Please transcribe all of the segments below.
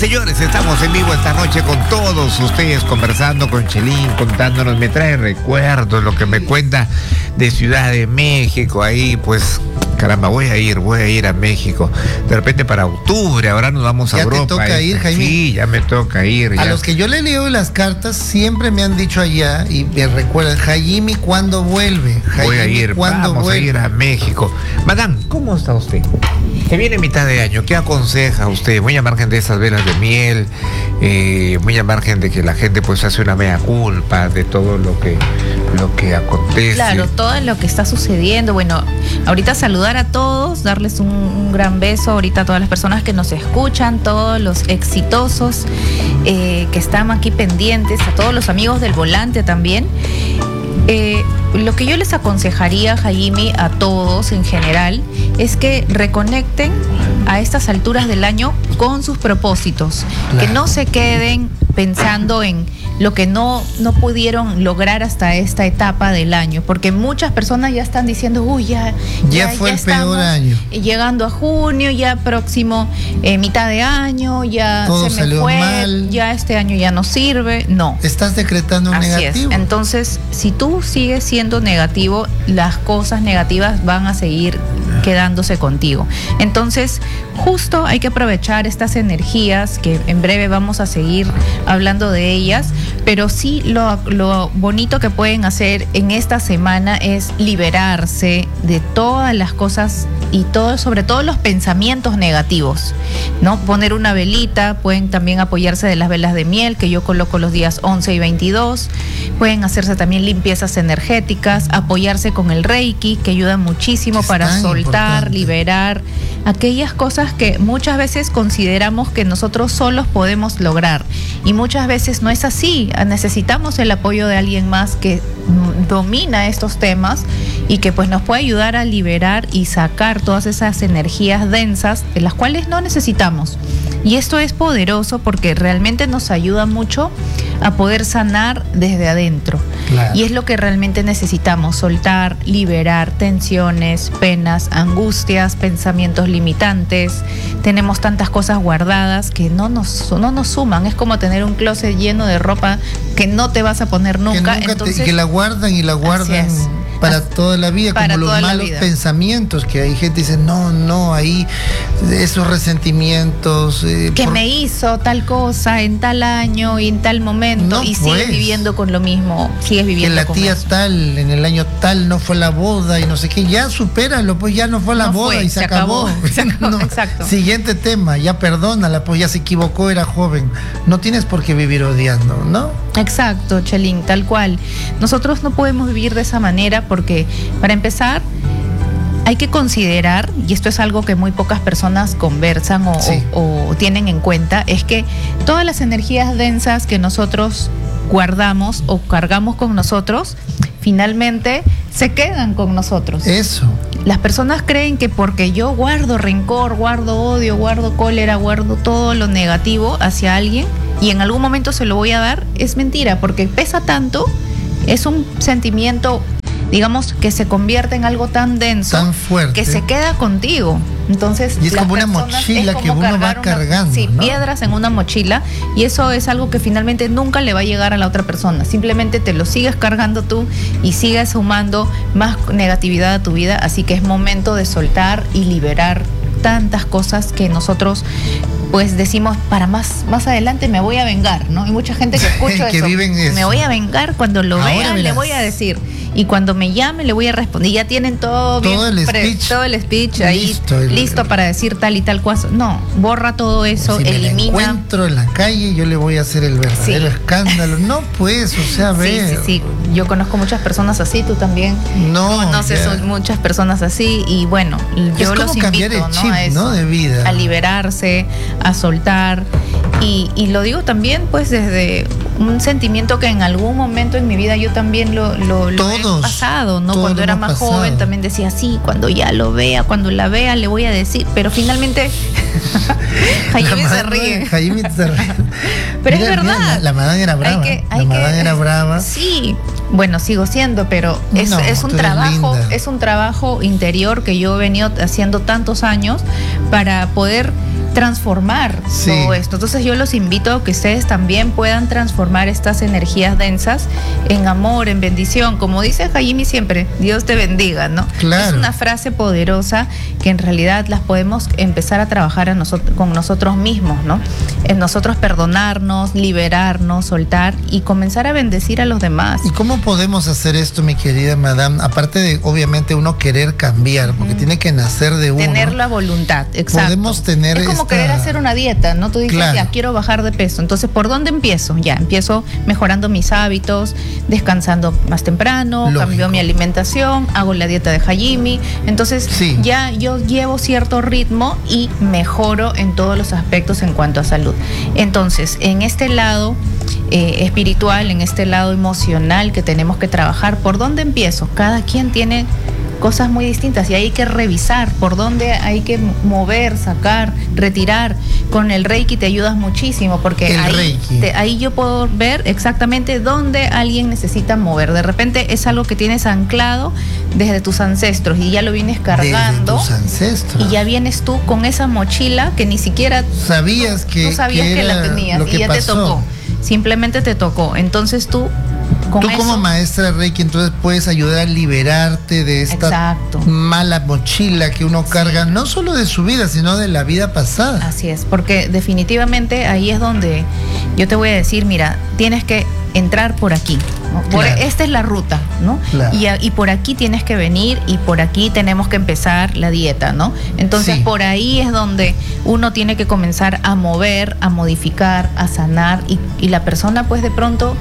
Señores, estamos en vivo esta noche con todos ustedes, conversando con Chelín, contándonos, me trae recuerdos, lo que me cuenta de Ciudad de México, ahí pues, caramba, voy a ir a México, de repente para octubre, ahora nos vamos a Europa. ¿Ya te toca ir, Jaime? Sí, ya me toca ir. A los que yo le leo las cartas, siempre me han dicho allá, y me recuerdan, Jaime, ¿cuándo vuelve? Jaime, voy a ir, vamos a ir a México. Madame, ¿cómo está usted? Se viene mitad de año, ¿qué aconseja usted? Muy a margen de esas velas de miel, muy a margen de que la gente pues hace una mea culpa de todo lo que acontece. Claro, todo lo que está sucediendo. Bueno, ahorita saludar a todos, darles un gran beso ahorita a todas las personas que nos escuchan, todos los exitosos que están aquí pendientes, a todos los amigos del volante también. Lo que yo les aconsejaría, Jaime, a todos en general, es que reconecten a estas alturas del año con sus propósitos, claro. Que no se queden pensando en lo que no pudieron lograr hasta esta etapa del año, porque muchas personas ya están diciendo, uy, ya fue el peor año. Llegando a junio, ya próximo mitad de año, ya todo se me fue mal. Ya este año ya no sirve. No. Estás decretando un negativo. Es. Entonces, si tú sigues siendo negativo, las cosas negativas van a seguir quedándose contigo. Entonces, justo hay que aprovechar estas energías, que en breve vamos a seguir hablando de ellas, pero sí lo bonito que pueden hacer en esta semana es liberarse de todas las cosas y sobre todo los pensamientos negativos, ¿no? Poner una velita, pueden también apoyarse de las velas de miel que yo coloco los días 11 y 22, pueden hacerse también limpiezas energéticas, apoyarse con el Reiki, que ayuda muchísimo para soltar, liberar aquellas cosas que muchas veces consideramos que nosotros solos podemos lograr, y muchas veces no es así. Necesitamos el apoyo de alguien más que domina estos temas y que pues nos puede ayudar a liberar y sacar todas esas energías densas de las cuales no necesitamos. Y esto es poderoso porque realmente nos ayuda mucho a poder sanar desde adentro. Claro. Y es lo que realmente necesitamos: soltar, liberar tensiones, penas, angustias, pensamientos limitantes. Tenemos tantas cosas guardadas que no nos suman. Es como tener un closet lleno de ropa que no te vas a poner nunca. Entonces, que la guardan para toda la vida, como los malos pensamientos, que hay gente que dice, no, ahí esos resentimientos. Que me hizo tal cosa en tal año y en tal momento, no, y sigues viviendo con lo mismo, sigues viviendo con que la tía tal, en el año tal no fue la boda y no sé qué, ya supéralo, pues ya no fue la boda y se acabó. No, exacto. Siguiente tema, ya perdónala, pues ya se equivocó, era joven. No tienes por qué vivir odiando, ¿no? Exacto, Chelín, tal cual. Nosotros no podemos vivir de esa manera porque, para empezar, hay que considerar, y esto es algo que muy pocas personas conversan o tienen en cuenta, es que todas las energías densas que nosotros guardamos o cargamos con nosotros, finalmente se quedan con nosotros. Eso. Las personas creen que porque yo guardo rencor, guardo odio, guardo cólera, guardo todo lo negativo hacia alguien y en algún momento se lo voy a dar, es mentira, porque pesa tanto, es un sentimiento, digamos, que se convierte en algo tan denso, tan fuerte, que se queda contigo. Entonces, y es como una mochila que uno va cargando. Sí, ¿no? Piedras en una mochila, y eso es algo que finalmente nunca le va a llegar a la otra persona. Simplemente te lo sigues cargando tú y sigues sumando más negatividad a tu vida. Así que es momento de soltar y liberar tantas cosas que nosotros pues decimos, para más adelante me voy a vengar, ¿no? Hay mucha gente que escucha que eso. Viven eso. Me voy a vengar, cuando lo vea, le voy a decir. Y cuando me llame, le voy a responder. Y ya tienen todo el speech ahí listo para decir tal y tal cosa. No, borra todo eso, si elimina. Me la encuentro en la calle, yo le voy a hacer el verdadero escándalo. No, pues, o sea, a ver. Sí. Yo conozco muchas personas así, tú también. No, conoces muchas personas así, y bueno, yo los invito, el chip, ¿no? A eso, ¿no? De vida. A liberarse, a soltar. Y lo digo también pues desde un sentimiento que en algún momento en mi vida yo también lo he pasado, ¿no? Cuando era más joven también decía, sí, cuando ya lo vea, cuando la vea le voy a decir, pero finalmente Jaime se ríe. Jaime se ríe. Pero mira, es verdad. La madame era brava. La madame era brava. Sí, Bueno, sigo siendo, pero es un trabajo interior que yo he venido haciendo tantos años para poder transformar todo esto. Entonces yo los invito a que ustedes también puedan transformar estas energías densas en amor, en bendición. Como dice Jaime siempre, Dios te bendiga, ¿no? Claro. Es una frase poderosa que en realidad las podemos empezar a trabajar con nosotros mismos, ¿no? En nosotros perdonarnos, liberarnos, soltar y comenzar a bendecir a los demás. ¿Y cómo podemos hacer esto, mi querida madame? Aparte de, obviamente, uno querer cambiar, porque tiene que nacer de uno. Tener la voluntad, exacto. Podemos tener es como querer hacer una dieta, ¿no? Tú dices, claro, ya quiero bajar de peso. Entonces, ¿por dónde empiezo? Ya, empiezo mejorando mis hábitos, descansando más temprano, cambio mi alimentación, hago la dieta de Jaime. Entonces, ya yo llevo cierto ritmo y mejoro en todos los aspectos en cuanto a salud. Entonces, en este lado espiritual, en este lado emocional que tenemos que trabajar, ¿por dónde empiezo? Cada quien tiene cosas muy distintas y hay que revisar por dónde hay que mover, sacar, retirar. Con el Reiki te ayudas muchísimo porque ahí yo puedo ver exactamente dónde alguien necesita mover. De repente es algo que tienes anclado desde tus ancestros y ya lo vienes cargando. Desde tus ancestros. Y ya vienes tú con esa mochila que ni siquiera sabías que la tenías y ya pasó. Te tocó. Simplemente te tocó. Entonces tú como maestra de Reiki, entonces puedes ayudar a liberarte de esta mala mochila que uno carga, no solo de su vida, sino de la vida pasada. Así es, porque definitivamente ahí es donde yo te voy a decir, mira, tienes que entrar por aquí, ¿no? Esta es la ruta, ¿no? Claro. Y por aquí tienes que venir y por aquí tenemos que empezar la dieta, ¿no? Entonces por ahí es donde uno tiene que comenzar a mover, a modificar, a sanar y la persona pues de pronto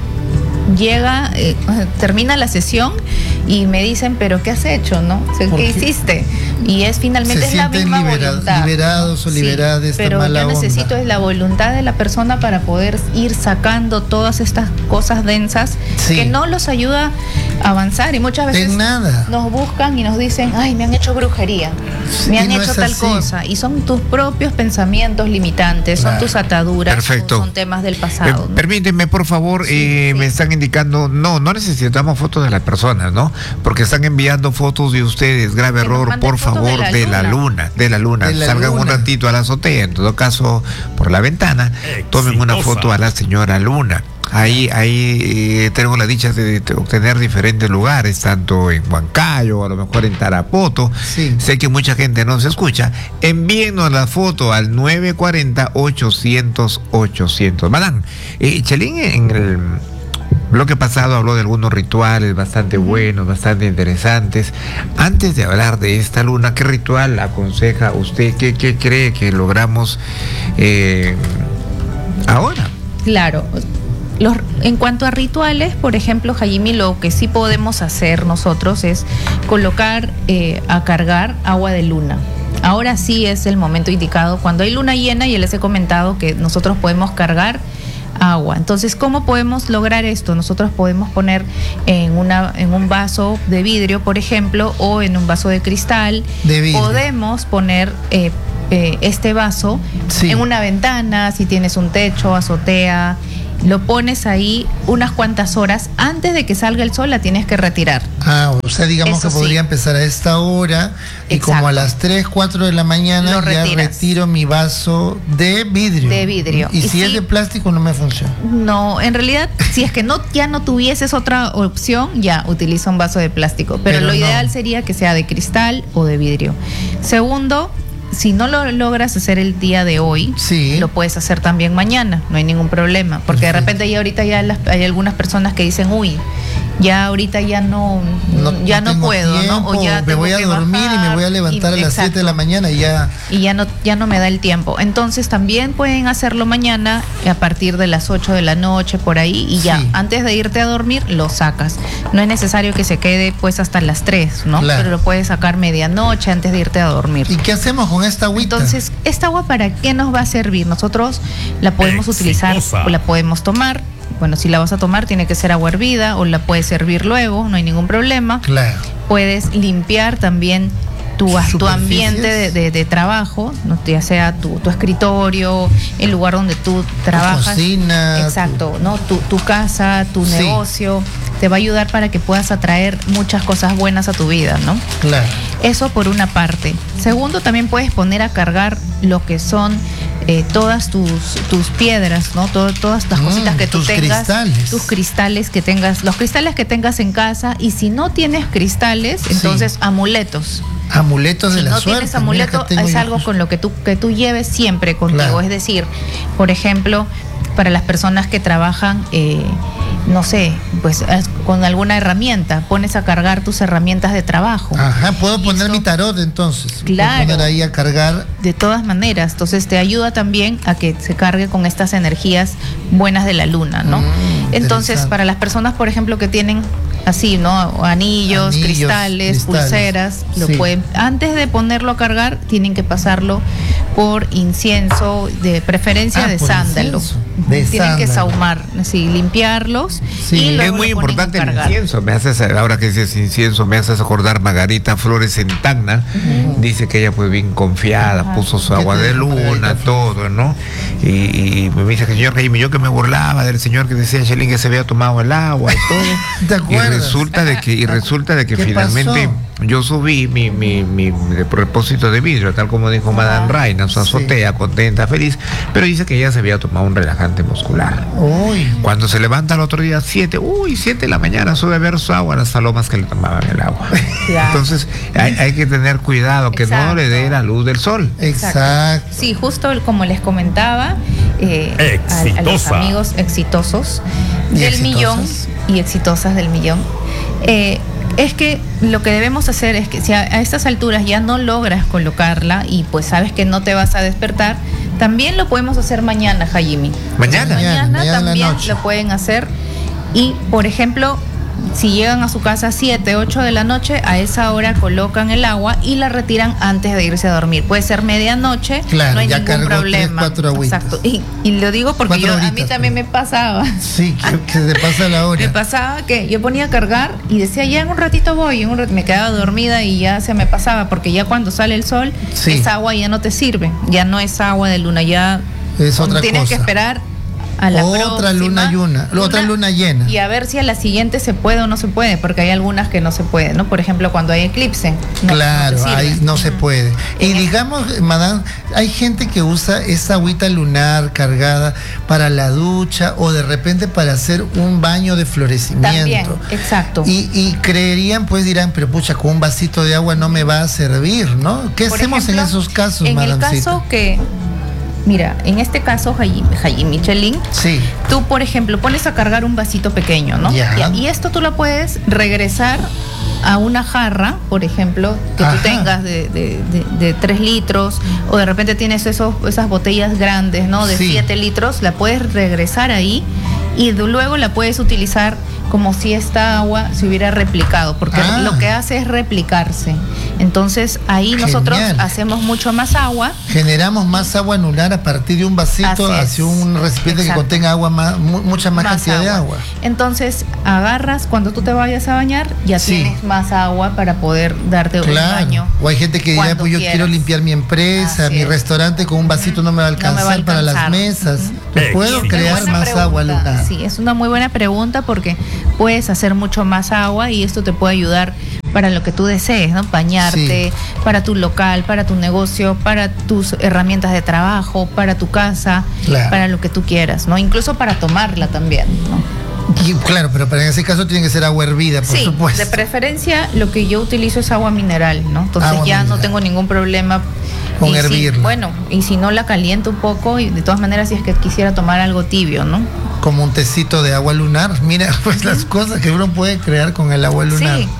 llega, termina la sesión y me dicen, pero ¿qué has hecho? ¿No? O sea, ¿qué hiciste? Y es finalmente es la misma voluntad. Liberados o liberadas de esta pero mala yo necesito onda. Es la voluntad de la persona para poder ir sacando todas estas cosas densas que no los ayuda a avanzar y muchas veces nos buscan y nos dicen, ay, me han hecho brujería, me han hecho tal cosa y son tus propios pensamientos limitantes, son tus ataduras. Perfecto. Son temas del pasado. Permíteme, por favor, me están indicando, no necesitamos fotos de las personas, ¿no? Porque están enviando fotos de ustedes, grave error, por favor, de la luna. Salgan un ratito a la azotea, en todo caso, por la ventana, tomen una foto a la señora Luna. Ahí tenemos la dicha de obtener diferentes lugares, tanto en Huancayo, a lo mejor en Tarapoto. Sé que mucha gente no se escucha. Envíenos la foto al 940-800-800. Madame, Chelín, en el bloque pasado habló de algunos rituales bastante buenos, bastante interesantes. Antes de hablar de esta luna, ¿qué ritual aconseja usted? ¿Qué cree que logramos ahora? Claro. En cuanto a rituales, por ejemplo, Jaime, lo que sí podemos hacer nosotros es colocar a cargar agua de luna. Ahora sí es el momento indicado. Cuando hay luna llena, ya les he comentado que nosotros podemos cargar agua. Entonces, ¿cómo podemos lograr esto? Nosotros podemos poner en un vaso de vidrio, por ejemplo, o en un vaso de cristal. Podemos poner este vaso en una ventana, si tienes un techo, azotea. Lo pones ahí unas cuantas horas. Antes de que salga el sol la tienes que retirar. O sea, digamos eso que podría empezar a esta hora y como a las 3, 4 de la mañana ya retiro mi vaso de vidrio. Y si es de plástico no me funciona. No, en realidad, si es que ya no tuvieses otra opción, ya utiliza un vaso de plástico. Pero lo ideal sería que sea de cristal o de vidrio. Segundo, si no lo logras hacer el día de hoy, lo puedes hacer también mañana, no hay ningún problema, porque de repente ahorita hay algunas personas que dicen, uy, ya ahorita ya no puedo, tiempo, ¿no? O ya me voy a dormir y me voy a levantar a las 7 de la mañana y ya no me da el tiempo. Entonces también pueden hacerlo mañana a partir de las 8 de la noche por ahí y ya antes de irte a dormir lo sacas. No es necesario que se quede pues hasta las 3, ¿no? Pero lo puedes sacar medianoche antes de irte a dormir. ¿Y qué hacemos con esta agüita? Entonces, ¿esta agua para qué nos va a servir? Nosotros la podemos utilizar o la podemos tomar. Bueno, si la vas a tomar tiene que ser agua hervida o la puedes servir luego, no hay ningún problema. Claro. Puedes limpiar también tu ambiente de trabajo, ¿no? Ya sea tu escritorio, el lugar donde tú trabajas. Tu cocina. Exacto, ¿no? Tu casa, tu negocio. te va a ayudar para que puedas atraer muchas cosas buenas a tu vida, ¿no? Claro. Eso por una parte. Segundo, también puedes poner a cargar lo que son todas tus piedras, ¿no? Todas las cositas que tú tengas. Cristales. Tus cristales que tengas, los cristales que tengas en casa. Y si no tienes cristales, entonces amuletos. Amuletos de la suerte. Si no tienes amuleto, es algo con lo que tú lleves siempre contigo. Claro. Es decir, por ejemplo, para las personas que trabajan, no sé, pues con alguna herramienta, pones a cargar tus herramientas de trabajo. Ajá, puedo poner mi tarot entonces. Claro. Puedo poner ahí a cargar. De todas maneras, entonces te ayuda también a que se cargue con estas energías buenas de la luna, ¿no? Entonces, para las personas, por ejemplo, que tienen así, ¿no? Anillos, cristales, pulseras, lo pueden, antes de ponerlo a cargar, tienen que pasarlo por incienso, de preferencia de sándalo. Tienen que sahumar, limpiarlos. Y luego es muy importante el incienso. Ahora que dices incienso, me haces acordar Margarita Flores en Tacna. Dice que ella pues bien confiada, puso su agua de luna, todo, ¿no? Y me dice que señor Jaime, yo que me burlaba del señor que decía Chelín que se había tomado el agua y todo. ¿Te acuerdas? Y resulta de que finalmente yo subí mi propósito de vidrio, tal como dijo Madame Reina, su azotea, contenta, feliz, pero dice que ella se había tomado un relajante muscular. Cuando se levanta el otro día, 7 de la mañana, sube a ver su agua a las palomas que le tomaban el agua. Entonces hay que tener cuidado que no le dé la luz del sol. Exacto. Sí, justo como les comentaba, a los amigos exitosos del millón y exitosas del millón, es que lo que debemos hacer es que si a estas alturas ya no logras colocarla y pues sabes que no te vas a despertar, también lo podemos hacer mañana, Jaime. Mañana también lo pueden hacer. Y por ejemplo, si llegan a su casa a 7, 8 de la noche, a esa hora colocan el agua y la retiran antes de irse a dormir. Puede ser medianoche, no hay ningún problema. 3, 4 agüitas. Exacto. Y lo digo porque a mí también me pasaba. Sí, que se pasa la hora. Me pasaba que yo ponía a cargar y decía, ya en un ratito voy, me quedaba dormida y ya se me pasaba, porque ya cuando sale el sol, esa agua ya no te sirve, ya no es agua de luna, ya es otra tienes cosa. Que esperar a la otra luna llena. Y a ver si a la siguiente se puede o no se puede, porque hay algunas que no se pueden, ¿no? Por ejemplo, cuando hay eclipse. Ahí no se puede. Y digamos, Madame, hay gente que usa esa agüita lunar cargada para la ducha o de repente para hacer un baño de florecimiento. También, exacto. Y creerían, pues dirán, pero pucha, con un vasito de agua no me va a servir, ¿no? ¿Qué hacemos en esos casos, Madamecita? En el caso que... Mira, en este caso, Jaime Chelín, tú, por ejemplo, pones a cargar un vasito pequeño, ¿no? Y esto tú lo puedes regresar a una jarra, por ejemplo, que tú tengas de 3 litros, o de repente tienes esas botellas grandes, ¿no? De 7 litros, la puedes regresar ahí y luego la puedes utilizar como si esta agua se hubiera replicado, porque lo que hace es replicarse. Entonces ahí nosotros hacemos mucho más agua. Generamos más agua lunar a partir de un vasito hacia un recipiente que contenga agua, mucha más cantidad de agua. Entonces agarras, cuando tú te vayas a bañar, ya tienes más agua para poder darte un baño. O hay gente que dirá, pues yo quiero limpiar mi empresa, mi restaurante, con un vasito no me va a alcanzar para las mesas. ¿Puedo crear más agua lunar? Sí, es una muy buena pregunta, porque puedes hacer mucho más agua y esto te puede ayudar para lo que tú desees, ¿no? Bañarte, para tu local, para tu negocio, para tus herramientas de trabajo, para tu casa, para lo que tú quieras, ¿no? Incluso para tomarla también, ¿no? Y, claro, pero para en ese caso tiene que ser agua hervida, por supuesto. De preferencia lo que yo utilizo es agua mineral, ¿no? Entonces no tengo ningún problema con hervirla. Y si no, la caliento un poco, y de todas maneras, si es que quisiera tomar algo tibio, ¿no? Como un tecito de agua lunar. Mira, pues las cosas que uno puede crear con el agua lunar. Sí.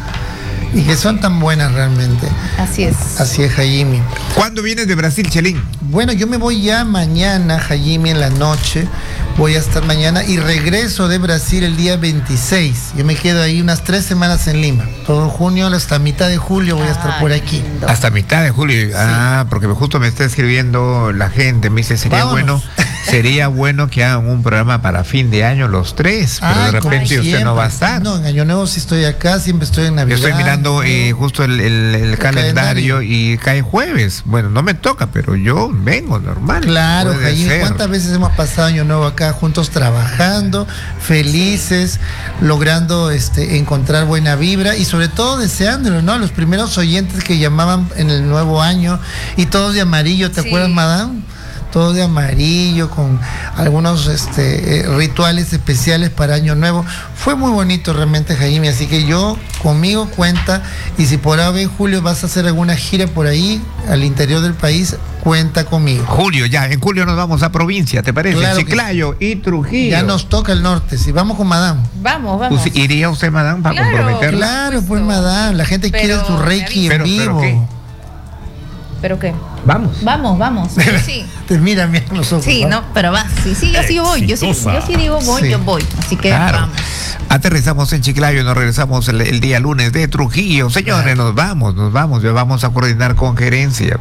Y que son tan buenas realmente. Así es. Así es, Jaime. ¿Cuándo vienes de Brasil, Chelín? Bueno, yo me voy ya mañana, Jaime, en la noche. Voy a estar mañana y regreso de Brasil el día 26. Yo me quedo ahí unas 3 semanas en Lima. Todo junio hasta mitad de julio voy a estar por aquí. Hasta mitad de julio. Porque justo me está escribiendo la gente. Me dice, sería bueno sería bueno que hagan un programa para fin de año los tres, pero de repente usted no va a estar. No, en Año Nuevo sí estoy acá, siempre estoy en Navidad. Yo estoy mirando justo el calendario y cae jueves. Bueno, no me toca, pero yo vengo normal. Claro, Jaime, ¿cuántas veces hemos pasado Año Nuevo acá juntos trabajando, felices, logrando encontrar buena vibra y sobre todo deseándolo, ¿no? Los primeros oyentes que llamaban en el nuevo año y todos de amarillo, ¿te acuerdas, madame? Todo de amarillo, con algunos rituales especiales para Año Nuevo. Fue muy bonito realmente, Jaime, así que conmigo cuenta, y si por ahora en julio vas a hacer alguna gira por ahí, al interior del país, cuenta conmigo. En julio nos vamos a provincia, ¿te parece? Claro, Chiclayo y Trujillo. Ya nos toca el norte, si vamos con madame. Vamos. ¿Iría usted, madame, para comprometerla? Claro, pues madame, la gente quiere su reiki en vivo. ¿Pero qué? Vamos. Sí. Te mira a los ojos. Sí, no, pero va. Sí, yo sí voy. Yo sí digo voy, yo voy. Así que vamos. Aterrizamos en Chiclayo y nos regresamos el día lunes de Trujillo. Señores, nos vamos. Ya vamos a coordinar con gerencia.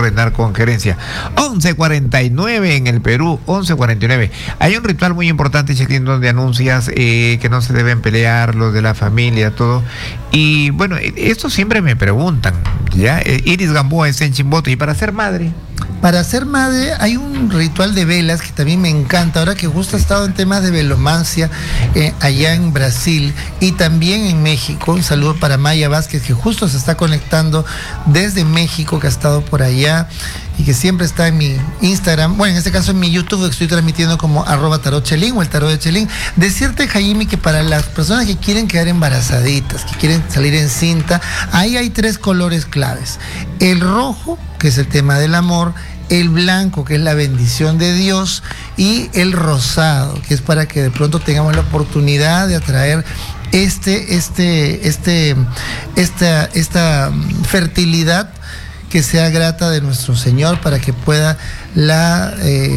11:49 en el Perú, 11:49. Hay un ritual muy importante, Chiquín, donde anuncias que no se deben pelear los de la familia, todo. Y bueno, esto siempre me preguntan, ¿ya? Iris Gamboa está en Chimbote. ¿Y para ser madre? Para ser madre hay un ritual de velas que también me encanta, ahora que justo he estado en temas de velomancia allá en Brasil y también en México. Un saludo para Maya Vázquez, que justo se está conectando desde México, que ha estado por allá y que siempre está en mi Instagram, bueno, en este caso en mi YouTube, que estoy transmitiendo como @tarotchelín o el tarot de Chelín. Decirte, Jaime, que para las personas que quieren quedar embarazaditas, que quieren salir en cinta, ahí hay 3 colores claves. El rojo, que es el tema del amor, el blanco, que es la bendición de Dios, y el rosado, que es para que de pronto tengamos la oportunidad de atraer esta fertilidad que sea grata de nuestro Señor, para que pueda la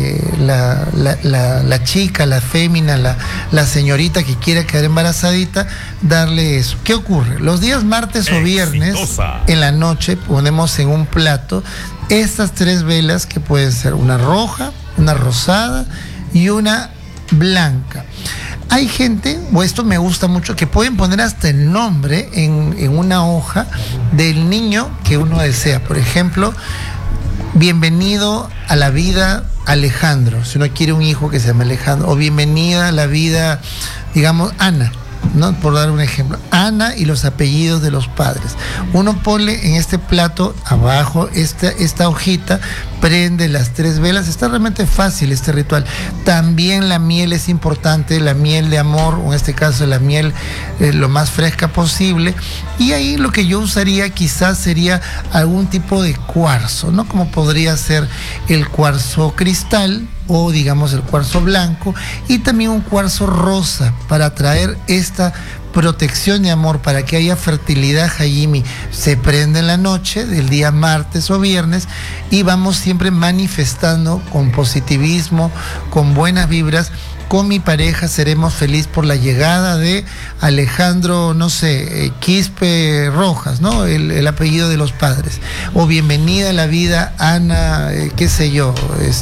chica, la fémina, la señorita que quiera quedar embarazadita, darle eso. ¿Qué ocurre? Los días martes o viernes, en la noche, ponemos en un plato estas 3 velas, que pueden ser una roja, una rosada y una blanca. Hay gente, o esto me gusta mucho, que pueden poner hasta el nombre en una hoja del niño que uno desea. Por ejemplo, bienvenido a la vida Alejandro, si uno quiere un hijo que se llame Alejandro, o bienvenida a la vida, digamos, Ana, ¿no? Por dar un ejemplo, Ana y los apellidos de los padres. Uno pone en este plato abajo esta hojita, prende las 3 velas. Está realmente fácil este ritual. También la miel es importante, la miel de amor, o en este caso la miel lo más fresca posible. Y ahí lo que yo usaría quizás sería algún tipo de cuarzo, ¿no? Como podría ser el cuarzo cristal, o digamos el cuarzo blanco, y también un cuarzo rosa, para atraer esta protección y amor, para que haya fertilidad. Jaime, se prende en la noche del día martes o viernes, y vamos siempre manifestando con positivismo, con buenas vibras. Con mi pareja seremos felices por la llegada de Alejandro, no sé, Quispe Rojas, ¿no? El apellido de los padres. O bienvenida a la vida Ana, qué sé yo,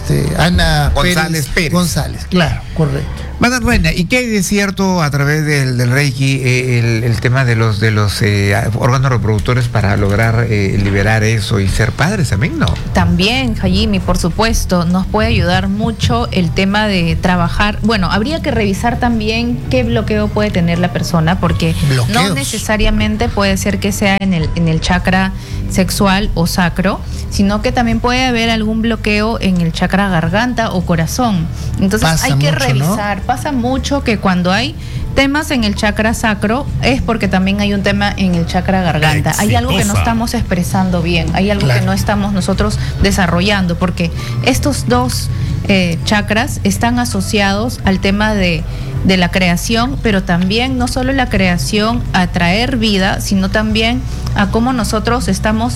Ana Pérez. González, claro, correcto. Madame Reina, ¿y qué hay de cierto a través del Reiki, el tema de los órganos reproductores para lograr liberar eso y ser padres también, no? También, Jaime, por supuesto, nos puede ayudar mucho el tema de trabajar. Bueno, habría que revisar también qué bloqueo puede tener la persona, porque no necesariamente puede ser que sea en el chakra sexual o sacro, sino que también puede haber algún bloqueo en el chakra garganta o corazón. Entonces hay que revisar, ¿no? Pasa mucho que cuando hay temas en el chakra sacro es porque también hay un tema en el chakra garganta. Hay algo que no estamos expresando bien, hay algo que no estamos nosotros desarrollando, porque estos 2 chakras están asociados al tema de la creación, pero también no solo la creación a traer vida, sino también a cómo nosotros estamos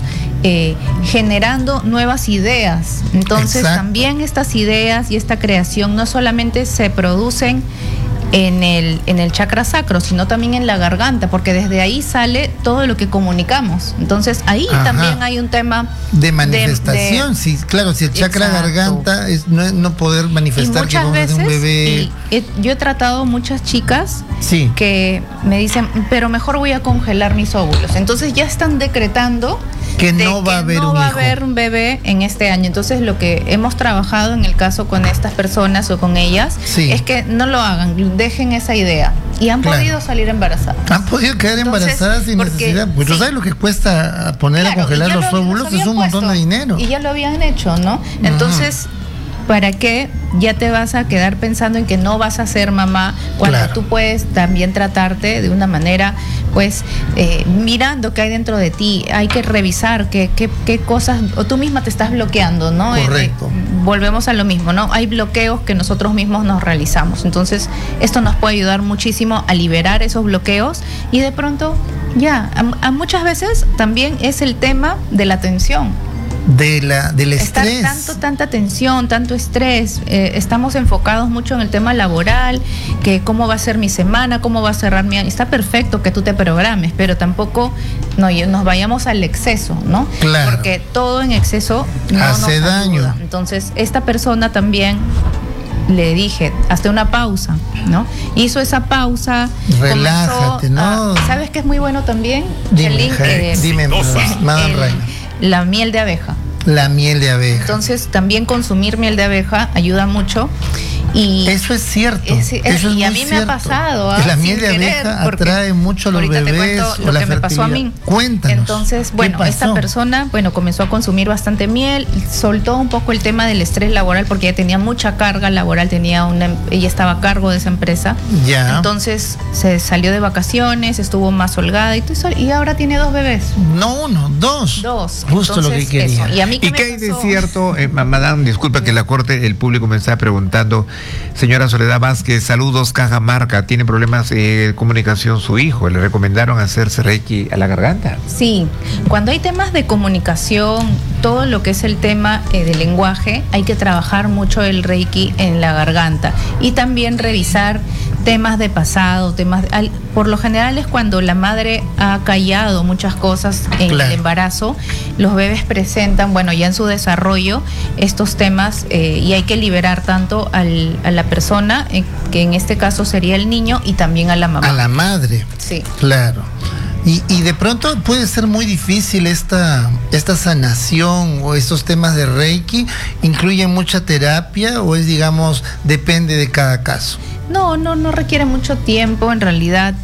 generando nuevas ideas. Entonces, también estas ideas y esta creación no solamente se producen en el chakra sacro, sino también en la garganta, porque desde ahí sale todo lo que comunicamos. Entonces ahí también hay un tema de manifestación. Sí, claro, si el chakra garganta es no poder manifestar que vamos a tener un bebé. Yo he tratado muchas chicas que me dicen, pero mejor voy a congelar mis óvulos. Entonces ya están decretando que no va a haber un bebé en este año. Entonces lo que hemos trabajado en el caso con estas personas o con ellas es que no lo hagan, dejen esa idea. Y han podido salir embarazadas. Han podido quedar embarazadas sin necesidad. Pues tú sabes lo que cuesta poner a congelar los óvulos, es un montón de dinero. Y ya lo habían hecho, ¿no? Entonces, ¿para qué ya te vas a quedar pensando en que no vas a ser mamá cuando tú puedes también tratarte de una manera, pues, mirando qué hay dentro de ti? Hay que revisar qué cosas, o tú misma te estás bloqueando, ¿no? Correcto. Volvemos a lo mismo, ¿no? Hay bloqueos que nosotros mismos nos realizamos. Entonces, esto nos puede ayudar muchísimo a liberar esos bloqueos y de pronto, a muchas veces también es el tema de la tensión. Del estrés. Tanta tensión, tanto estrés. Estamos enfocados mucho en el tema laboral, que cómo va a ser mi semana, cómo va a cerrar mi año. Está perfecto que tú te programes, pero tampoco nos vayamos al exceso, ¿no? Claro. Porque todo en exceso hace daño. Entonces, esta persona también le dije, hazte una pausa, ¿no? Hizo esa pausa. Relájate, ¿no? ¿Sabes qué es muy bueno también? Dime, Madame Reina. La miel de abeja. La miel de abeja. Entonces, también consumir miel de abeja ayuda mucho. Y eso es cierto. Y a mí me ha pasado. La miel de abeja atrae mucho a los bebés. Te cuento lo que me pasó a mí. Cuéntanos. Entonces, esta persona, comenzó a consumir bastante miel, soltó un poco el tema del estrés laboral porque ella tenía mucha carga laboral, ella estaba a cargo de esa empresa. Ya. Entonces, se salió de vacaciones, estuvo más holgada y ahora tiene 2 bebés. No uno, 2. 2. Justo entonces, lo que quería. Eso. ¿Y a mí qué hay de cierto, madame? Disculpa que la corte, el público me está preguntando. Señora Soledad Vázquez, saludos, Cajamarca. ¿Tiene problemas de comunicación su hijo? ¿Le recomendaron hacerse Reiki a la garganta? Sí, cuando hay temas de comunicación, todo lo que es el tema del lenguaje, hay que trabajar mucho el Reiki en la garganta y también revisar temas de pasado, por lo general es cuando la madre ha callado muchas cosas en el embarazo, los bebés presentan, ya en su desarrollo, estos temas y hay que liberar tanto a la persona, que en este caso sería el niño, y también a la mamá. A la madre. Sí. Claro. Y de pronto puede ser muy difícil esta sanación o estos temas de Reiki. ¿Incluyen mucha terapia o es, digamos, depende de cada caso? No requiere mucho tiempo en realidad.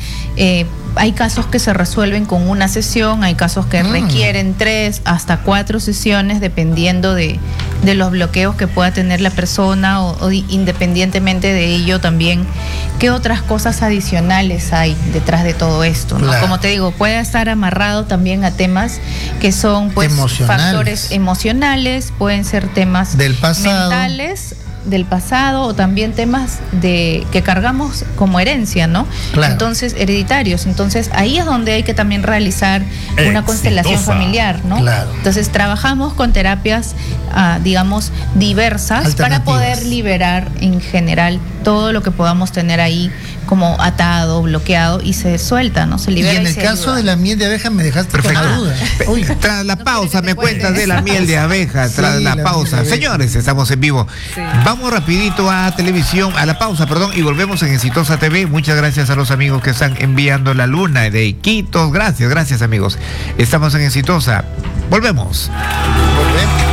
Hay casos que se resuelven con una sesión, hay casos que requieren 3 hasta 4 sesiones dependiendo de los bloqueos que pueda tener la persona o independientemente de ello también qué otras cosas adicionales hay detrás de todo esto, ¿no? Claro. Como te digo, puede estar amarrado también a temas que son factores emocionales, pueden ser temas del pasado, mentales, del pasado, o también temas que cargamos como herencia, ¿no? Claro. Entonces, hereditarios. Entonces, ahí es donde hay que también realizar una constelación familiar, ¿no? Claro. Entonces, trabajamos con terapias, digamos, diversas para poder liberar en general todo lo que podamos tener ahí como atado, bloqueado, y se suelta, ¿no? Se libera. Y en el caso de la miel de abeja me dejaste con la duda. Tras la pausa me cuentas de la miel de abeja, tras la pausa. Señores, estamos en vivo. Sí. Vamos rapidito a televisión, a la pausa, y volvemos en Exitosa TV. Muchas gracias a los amigos que están enviando la luna de Iquitos. Gracias amigos. Estamos en Exitosa. Volvemos.